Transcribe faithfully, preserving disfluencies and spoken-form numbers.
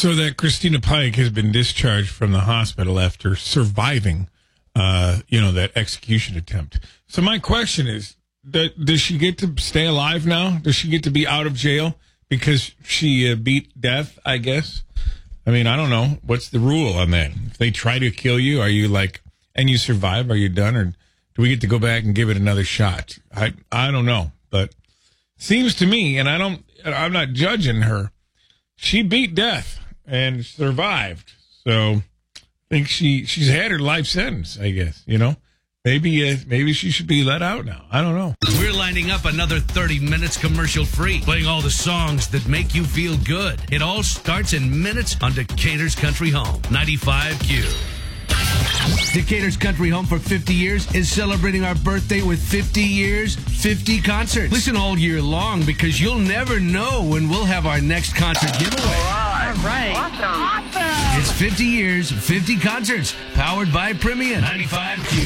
So that Christina Pike has been discharged from the hospital after surviving, uh, you know, that execution attempt. So my question is, does she get to stay alive now? Does she get to be out of jail because she uh, beat death, I guess? I mean, I don't know. What's the rule on that? If they try to kill you, are you like, and you survive, are you done? Or do we get to go back and give it another shot? I I don't know. But it seems to me, and I don't, I'm not judging her, she beat death and survived. So I think she, she's had her life sentence, I guess, you know? Maybe uh, maybe she should be let out now. I don't know. We're lining up another thirty minutes commercial free, playing all the songs that make you feel good. It all starts in minutes on Decatur's Country Home, ninety-five Q. Decatur's Country Home for fifty years is celebrating our birthday with fifty years, fifty concerts. Listen all year long because you'll never know when we'll have our next concert giveaway. All right. Awesome. It's fifty years, fifty concerts, powered by Premium, ninety-five Q.